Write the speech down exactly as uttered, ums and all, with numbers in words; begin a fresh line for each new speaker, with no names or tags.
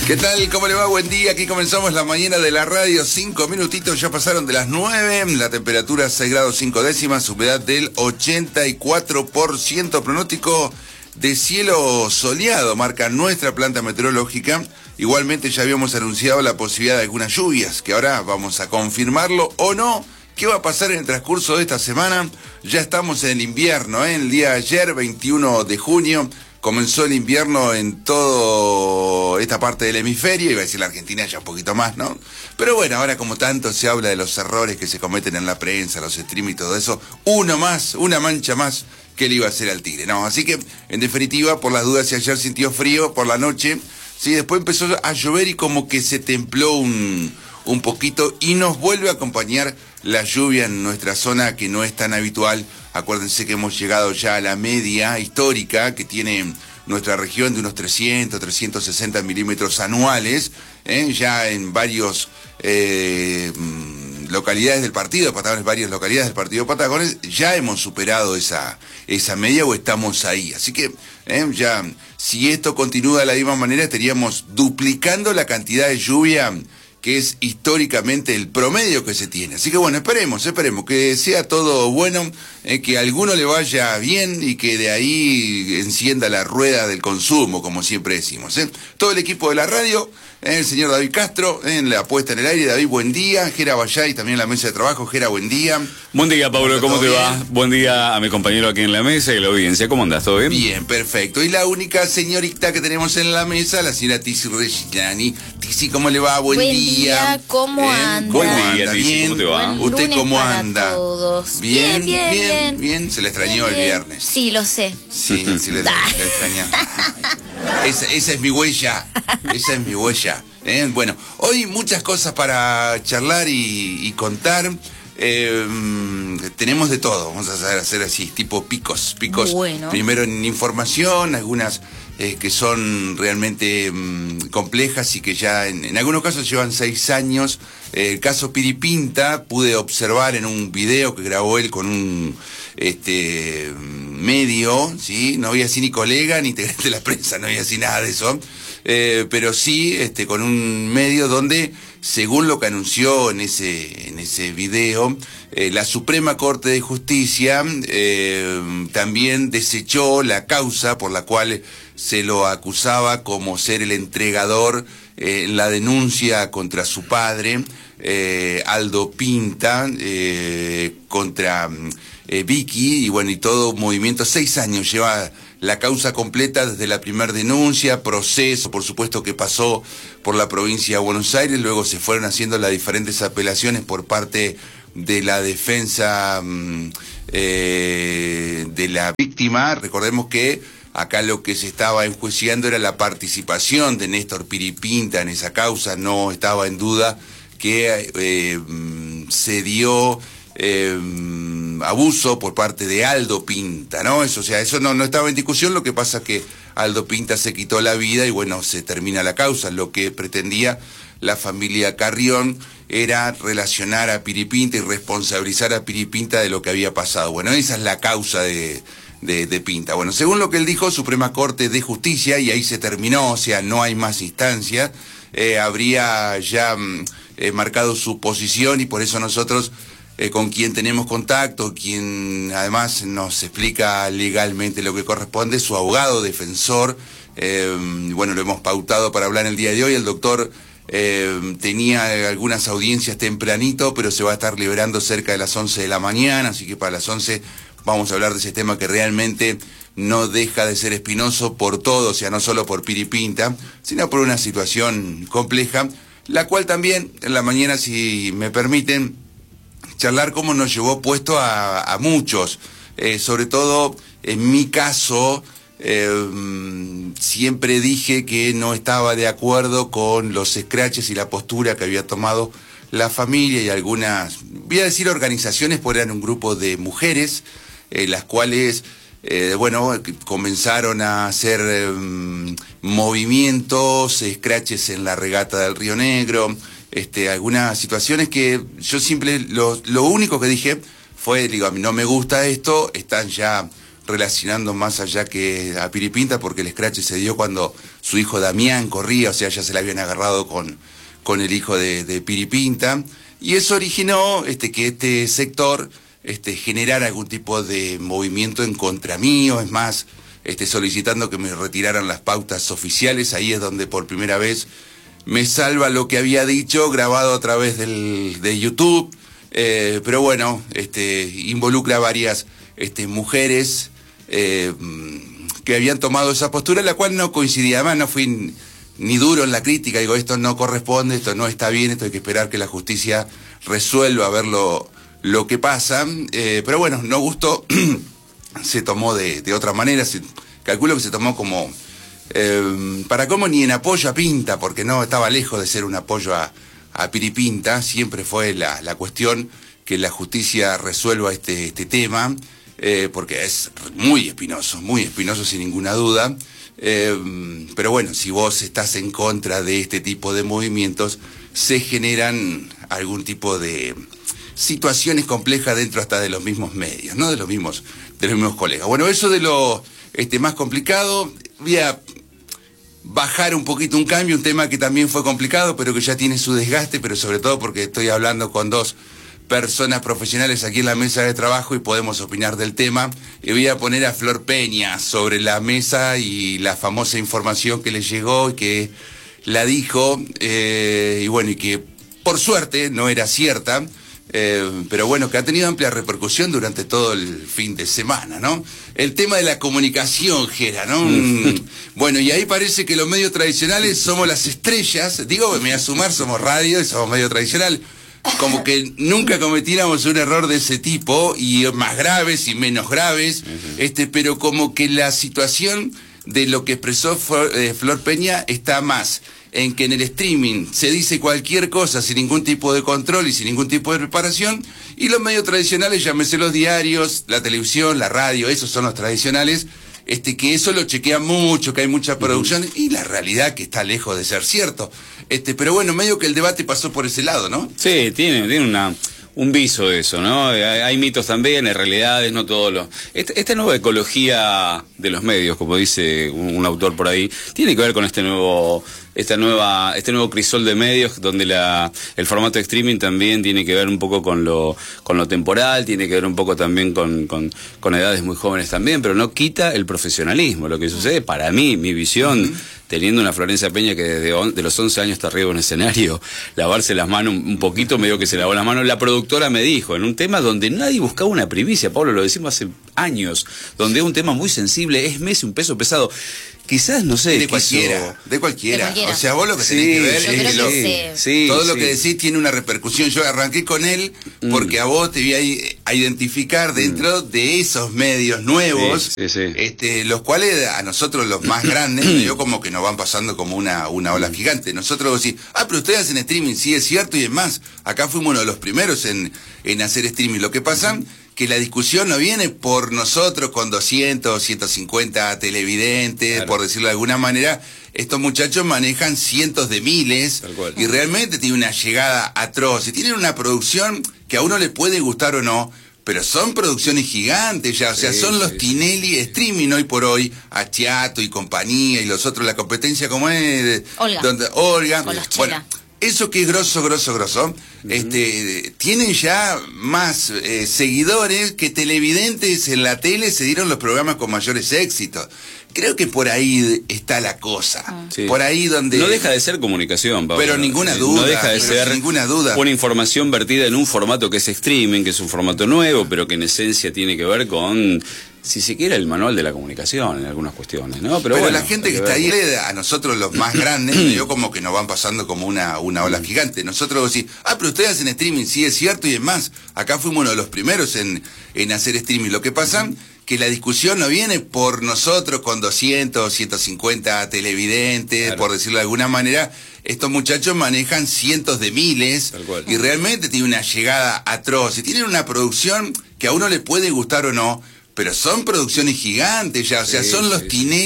¿Qué tal? ¿Cómo le va? Buen día. Aquí comenzamos la mañana de la radio. Cinco minutitos ya pasaron de las nueve. La temperatura seis grados cinco décimas. Humedad del ochenta y cuatro por ciento. Pronóstico de cielo soleado. Marca nuestra planta meteorológica. Igualmente ya habíamos anunciado la posibilidad de algunas lluvias, que ahora vamos a confirmarlo o no. ¿Qué va a pasar en el transcurso de esta semana? Ya estamos en el invierno, ¿eh? El día de ayer, veintiuno de junio, comenzó el invierno en toda esta parte del hemisferio, iba a decir la Argentina ya un poquito más, ¿no? Pero bueno, ahora como tanto se habla de los errores que se cometen en la prensa, los streams y todo eso, uno más, una mancha más que le iba a hacer al Tigre, ¿no? Así que, en definitiva, por las dudas, si ayer sintió frío por la noche, sí, después empezó a llover y como que se templó un, un poquito y nos vuelve a acompañar la lluvia en nuestra zona, que no es tan habitual. Acuérdense que hemos llegado ya a la media histórica que tiene nuestra región de unos trescientos, trescientos sesenta milímetros anuales, ¿eh? Ya en varios eh, localidades del partido, Patagones, varias localidades del partido Patagones, ya hemos superado esa, esa media o estamos ahí. Así que ¿eh? ya, si esto continúa de la misma manera, estaríamos duplicando la cantidad de lluvia que es históricamente el promedio que se tiene. Así que bueno, esperemos, esperemos que sea todo bueno, eh, que a alguno le vaya bien y que de ahí encienda la rueda del consumo, como siempre decimos. ¿eh? Todo el equipo de la radio, eh, el señor David Castro, eh, en la puesta en el aire. David, buen día. Gera Bayay, también en la mesa de trabajo. Gera, buen día.
Buen día, Pablo, ¿cómo te
bien?
va? Buen día a mi compañero aquí en la mesa y a la audiencia. ¿Cómo andás? ¿Todo bien?
Bien, perfecto. Y la única señorita que tenemos en la mesa, la señora Tizi Reggiani. Tizi, ¿cómo le va? Buen,
Buen
día.
día, ¿cómo
¿Eh?
anda?
¿Cómo
Buen día,
anda?
Tizi,
¿Bien?
¿cómo te va?
Buen
¿Usted
lunes
cómo
para
anda?
todos.
Bien,
Bien, bien,
bien,
bien.
bien. Se le extrañó
Bien,
el
bien.
viernes.
Sí, lo sé.
Sí, sí le, le extrañó. Esa, esa es mi huella. Esa es mi huella. ¿eh? Bueno, hoy muchas cosas para charlar y, y contar. Eh, tenemos de todo, vamos a hacer, hacer así, tipo picos, picos.
Bueno.
Primero en información, algunas eh, que son realmente mm, complejas y que ya en, en algunos casos llevan seis años. Eh, el caso Piripinta, pude observar en un video que grabó él con un este medio, ¿sí? No había así ni colega ni integrante de la prensa, no había así nada de eso. Eh, pero sí este, con un medio donde, según lo que anunció en ese, en ese video, eh, la Suprema Corte de Justicia eh, también desechó la causa por la cual se lo acusaba como ser el entregador eh, en la denuncia contra su padre, eh, Aldo Pinta, eh, contra eh, Vicky, y bueno, y todo un movimiento. Seis años lleva la causa completa desde la primera denuncia, proceso, por supuesto, que pasó por la provincia de Buenos Aires, luego se fueron haciendo las diferentes apelaciones por parte de la defensa mm, eh, de la víctima. Recordemos que acá lo que se estaba enjuiciando era la participación de Néstor Piripinta en esa causa, no estaba en duda que eh, se dio Eh, abuso por parte de Aldo Pinta, ¿no? Eso, o sea, eso no, no estaba en discusión. Lo que pasa es que Aldo Pinta se quitó la vida y bueno, se termina la causa. Lo que pretendía la familia Carrión era relacionar a Piripinta y responsabilizar a Piripinta de lo que había pasado. Bueno, esa es la causa de, de, de Pinta. Bueno, según lo que él dijo, Suprema Corte de Justicia, y ahí se terminó, o sea, no hay más instancias, eh, habría ya eh, marcado su posición, y por eso nosotros, Eh, con quien tenemos contacto, quien además nos explica legalmente lo que corresponde, su abogado defensor, eh, bueno, lo hemos pautado para hablar el día de hoy. El doctor eh, tenía algunas audiencias tempranito, pero se va a estar liberando cerca de las once de la mañana, así que para las once vamos a hablar de ese tema que realmente no deja de ser espinoso por todo, o sea, no solo por Piripinta, sino por una situación compleja, la cual también en la mañana, si me permiten, charlar cómo nos llevó puesto a, a muchos, eh, sobre todo en mi caso, eh, siempre dije que no estaba de acuerdo con los scratches y la postura que había tomado la familia y algunas, voy a decir organizaciones, porque eran un grupo de mujeres, eh, las cuales, eh, bueno, comenzaron a hacer eh, movimientos, scratches en la regata del Río Negro, Este, algunas situaciones que yo siempre, lo, lo único que dije fue, digo, a mí no me gusta esto, están ya relacionando más allá que a Piripinta, porque el scratch se dio cuando su hijo Damián corría, o sea, ya se la habían agarrado con, con el hijo de, de Piripinta, y eso originó este, que este sector este, generara algún tipo de movimiento en contra mío, es más, este, solicitando que me retiraran las pautas oficiales. Ahí es donde por primera vez me salva lo que había dicho, grabado a través del, de YouTube, eh, pero bueno, este, involucra a varias este, mujeres eh, que habían tomado esa postura, la cual no coincidía. Además, no fui ni duro en la crítica, digo, esto no corresponde, esto no está bien, esto hay que esperar que la justicia resuelva a ver lo, lo que pasa, eh, pero bueno, no gustó, se tomó de, de otra manera, se, calculo que se tomó como... Eh, para cómo ni en apoyo a Pinta, porque no estaba lejos de ser un apoyo a, a Piripinta, siempre fue la, la cuestión que la justicia resuelva este, este tema, eh, porque es muy espinoso, muy espinoso sin ninguna duda, eh, pero bueno, si vos estás en contra de este tipo de movimientos, se generan algún tipo de situaciones complejas dentro hasta de los mismos medios, ¿no? De los mismos, de los mismos colegas. Bueno, eso de lo este, más complicado, voy a bajar un poquito un cambio, un tema que también fue complicado, pero que ya tiene su desgaste, pero sobre todo porque estoy hablando con dos personas profesionales aquí en la mesa de trabajo y podemos opinar del tema. Y voy a poner a Flor Peña sobre la mesa y la famosa información que le llegó y que la dijo, eh, y bueno, y que por suerte no era cierta, eh, pero bueno, que ha tenido amplia repercusión durante todo el fin de semana, ¿no? El tema de la comunicación, Gera, ¿no? Bueno, y ahí parece que los medios tradicionales somos las estrellas, digo, me voy a sumar, somos radio y somos medio tradicional, como que nunca cometiéramos un error de ese tipo, y más graves y menos graves, este, pero como que la situación de lo que expresó Flor, eh, Flor Peña está más en que en el streaming se dice cualquier cosa sin ningún tipo de control y sin ningún tipo de preparación, y los medios tradicionales, llámese los diarios, la televisión, la radio, esos son los tradicionales, este, que eso lo chequean mucho, que hay mucha producción, uh-huh. Y la realidad que está lejos de ser cierto. Este, pero bueno, medio que el debate pasó por ese lado, ¿no?
Sí, tiene, tiene una... un viso de eso, ¿no? Hay, hay mitos también, hay realidades, no todos los... Esta, esta nueva ecología de los medios, como dice un, un autor por ahí, tiene que ver con este nuevo... esta nueva este nuevo crisol de medios donde la el formato de streaming también tiene que ver un poco con lo con lo temporal, tiene que ver un poco también con, con, con edades muy jóvenes también, pero no quita el profesionalismo. Lo que sucede, para mí, mi visión, uh-huh. teniendo una Florencia Peña que desde on, de los once años está arriba en un escenario, lavarse las manos un, un poquito, medio que se lavó las manos, la productora me dijo, en un tema donde nadie buscaba una primicia, Pablo, lo decimos hace años, donde es un tema muy sensible, es Messi un peso pesado. Quizás, no sé...
De cualquiera, de cualquiera, de cualquiera. O sea, vos lo que
sí,
tenés que ver
sí,
es que lo,
sí, sí,
todo lo
sí.
que decís tiene una repercusión. Yo arranqué con él porque mm. a vos te voy a, a identificar dentro mm. de esos medios nuevos,
sí, sí, sí.
este, los cuales a nosotros los más grandes, yo como que nos van pasando como una, una ola gigante. Nosotros decimos, ah, pero ustedes hacen streaming, sí es cierto, y es más, acá fuimos uno de los primeros en, en hacer streaming. Lo que pasa... Mm. que la discusión no viene por nosotros con doscientos, ciento cincuenta televidentes, claro. Por decirlo de alguna manera. Estos muchachos manejan cientos de miles y realmente tienen una llegada atroz y tienen una producción que a uno le puede gustar o no, pero son producciones gigantes ya, o sea, sí, son los sí, Tinelli sí. Streaming hoy por hoy, Achiato y compañía y los otros, la competencia como es...
Olga.
Donde, Olga.
Con los
bueno, eso que es grosso, grosso, grosso, uh-huh. este, tienen ya más eh, seguidores que televidentes en la tele se dieron los programas con mayores éxitos. Creo que por ahí está la cosa. Sí. Por ahí donde...
No deja de ser comunicación, Pablo.
Pero ninguna duda.
No deja de ser
ninguna duda.
Una información vertida en un formato que es streaming, que es un formato nuevo, pero que en esencia tiene que ver con... si se quiere, el manual de la comunicación en algunas cuestiones, ¿no? Pero,
pero
bueno,
la gente que está ahí, a nosotros los más grandes, yo como que nos van pasando como una, una ola gigante. Nosotros decimos, ah, pero ustedes hacen streaming, sí es cierto, y es más, acá fuimos uno de los primeros en, en hacer streaming. Lo que pasa que la discusión no viene por nosotros con doscientos, ciento cincuenta televidentes, claro. Por decirlo de alguna manera. Estos muchachos manejan cientos de miles y realmente tienen una llegada atroz y tienen una producción que a uno le puede gustar o no, pero son producciones gigantes ya, o sea, sí, son los sí, Tinelli.